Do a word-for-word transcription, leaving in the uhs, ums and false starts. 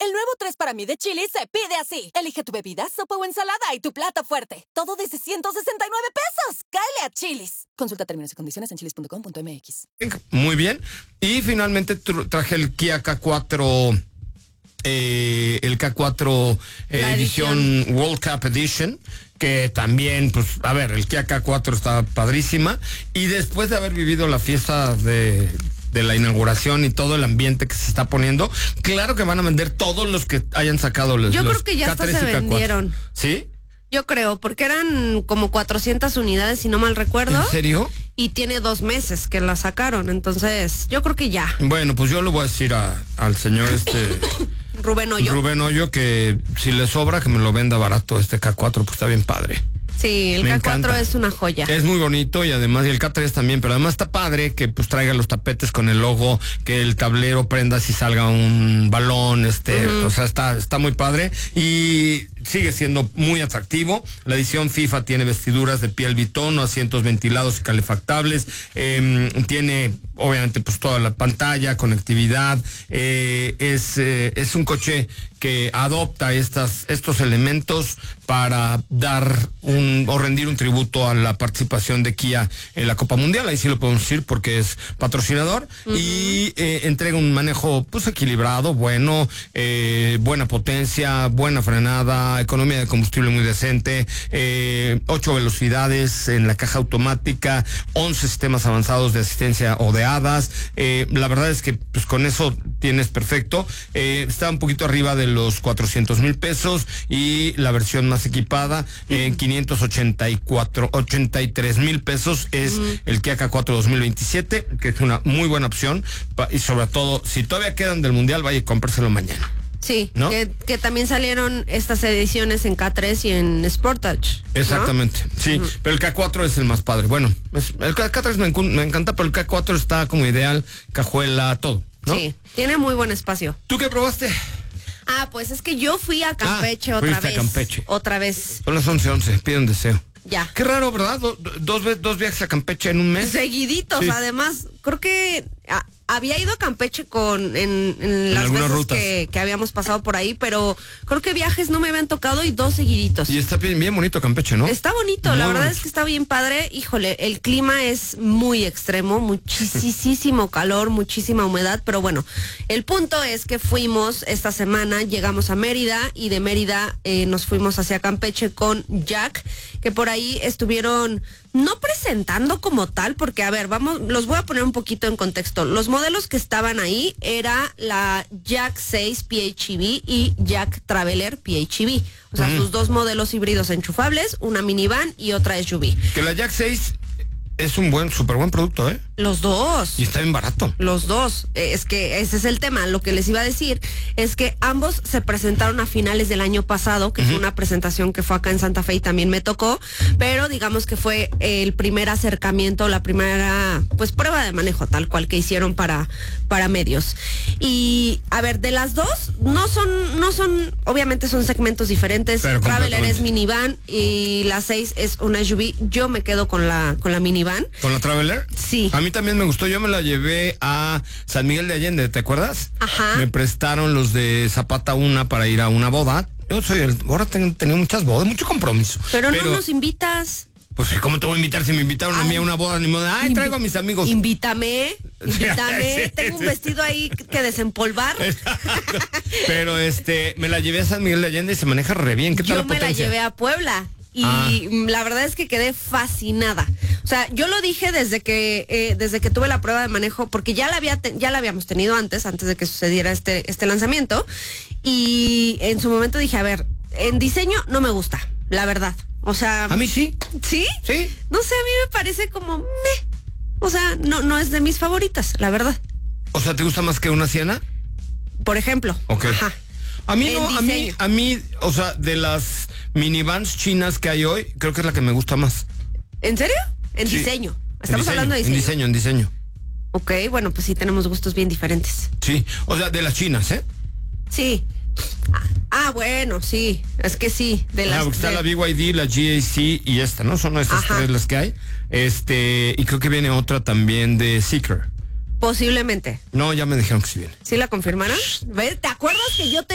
El nuevo tres para mí de Chili's se pide así. Elige tu bebida, sopa o ensalada y tu plato fuerte. Todo desde ciento sesenta y nueve pesos. ¡Cáele a Chili's! Consulta términos y condiciones en chilis punto com punto m x. Muy bien. Y finalmente traje el Kia K cuatro, eh, el K cuatro eh, edición, edición World Cup Edition, que también, pues, a ver, el Kia K cuatro está padrísima. Y después de haber vivido la fiesta de... de la inauguración y todo el ambiente que se está poniendo, claro que van a vender todos los que hayan sacado los, yo los creo que ya hasta se vendieron. ¿Sí? Yo creo, porque eran como cuatrocientas unidades, si no mal recuerdo. ¿En serio? Y tiene dos meses que la sacaron, entonces yo creo que ya. Bueno, pues yo le voy a decir a, al señor este... Rubén Hoyo. Rubén Hoyo, que si le sobra que me lo venda barato este K cuatro, pues está bien padre. Sí, el Me K cuatro encanta. Es una joya. Es muy bonito y además, y el K tres también, pero además está padre que pues traiga los tapetes con el logo, que el tablero prenda si salga un balón, este, uh-huh. o sea, está, está muy padre y sigue siendo muy atractivo. La edición FIFA tiene vestiduras de piel bitono, asientos ventilados y calefactables, eh, tiene obviamente pues toda la pantalla, conectividad, eh, es, eh, es un coche que adopta estas, estos elementos para dar un o rendir un tributo a la participación de Kia en la Copa Mundial, ahí sí lo podemos decir porque es patrocinador, uh-huh. y eh, entrega un manejo pues equilibrado, bueno, eh, buena potencia, buena frenada, economía de combustible muy decente, eh, ocho velocidades en la caja automática, once sistemas avanzados de asistencia o de hadas, eh, la verdad es que pues con eso tienes perfecto, eh, está un poquito arriba de los cuatrocientos mil pesos y la versión más equipada en uh-huh. quinientos ochenta y cuatro, ochenta y tres mil pesos es uh-huh. el Kia K cuatro dos mil veintisiete, que es una muy buena opción y sobre todo si todavía quedan del Mundial, vaya y cómpraselo mañana. Sí, ¿no? que, que también salieron estas ediciones en K tres y en Sportage, ¿no? Exactamente, sí, uh-huh. pero el K cuatro es el más padre. Bueno, es, el K tres me, me encanta, pero el K cuatro está como ideal, cajuela, todo, ¿no? Sí, tiene muy buen espacio. ¿Tú qué probaste? Ah, pues es que yo fui a Campeche ah, otra vez. A Campeche. Otra vez. Son las once once, pide un deseo. Ya. Qué raro, ¿verdad? Do, dos, dos viajes a Campeche en un mes. Seguiditos, sí. Además, creo que a, había ido a Campeche con en, en, en las veces que, que habíamos pasado por ahí, pero creo que viajes no me habían tocado y dos seguiditos. Y está bien, bien bonito Campeche, ¿no? Está bonito, muy la verdad bonito. Es que está bien padre. Híjole, el clima es muy extremo, muchísimo calor, muchísima humedad, pero bueno, el punto es que fuimos esta semana, llegamos a Mérida y de Mérida eh, nos fuimos hacia Campeche con Jack, que por ahí estuvieron no presentando como tal, porque a ver, vamos, los voy a poner un poquito en contexto. Los modelos que estaban ahí era la Jack seis P H E V y Jack Traveler P H E V. O sea, mm. sus dos modelos híbridos enchufables, una minivan y otra S U V. Que la Jack seis es un buen, súper buen producto, ¿eh? Los dos. Y está bien barato. Los dos. Es que ese es el tema. Lo que les iba a decir es que ambos se presentaron a finales del año pasado, que uh-huh. fue una presentación que fue acá en Santa Fe y también me tocó, pero digamos que fue el primer acercamiento, la primera, pues, prueba de manejo tal cual que hicieron para, para medios. Y, a ver, de las dos, no son, no son, obviamente son segmentos diferentes. Pero Traveler es minivan y la seis es una S U V. Yo me quedo con la, con la minivan. ¿Con la Traveler? Sí. A mí también me gustó, yo me la llevé a San Miguel de Allende, ¿te acuerdas? Ajá. Me prestaron los de Zapata una para ir a una boda. Yo soy el, ahora tengo tenido muchas bodas, mucho compromiso. Pero, pero no nos invitas. Pues, ¿cómo te voy a invitar si me invitaron Ay, a mí a una boda? Ni modo, ay, traigo a mis amigos. Invítame, invítame. Sí, tengo un sí. vestido ahí que desempolvar. Exacto. Pero este, me la llevé a San Miguel de Allende y se maneja re bien. ¿Qué tal Yo la potencia? me la llevé a Puebla. Y ah. la verdad es que quedé fascinada. O sea, yo lo dije desde que eh, desde que tuve la prueba de manejo, porque ya la había te- ya la habíamos tenido antes, antes de que sucediera este este lanzamiento. Y en su momento dije, a ver, en diseño no me gusta, la verdad. O sea, a mí sí. ¿Sí? Sí. No sé, a mí me parece como meh. O sea, no no es de mis favoritas, la verdad. O sea, ¿te gusta más que una Siena? Por ejemplo. Ok. Ajá. A mí no, a mí, a mí, o sea, de las minivans chinas que hay hoy, creo que es la que me gusta más. ¿En serio? En sí. diseño. Estamos en diseño, hablando de diseño. En diseño, en diseño. Ok, bueno, pues sí tenemos gustos bien diferentes. Sí, o sea, de las chinas, ¿eh? Sí. Ah, ah bueno, sí. Es que sí. De las, ah, porque está de... la B Y D, la G A C y esta, ¿no? Son estas Ajá. tres las que hay. Este, y creo que viene otra también de Seeker. Posiblemente. No, ya me dijeron que sí viene. ¿Sí la confirmaron? ¿Ves? ¿Te acuerdas que yo te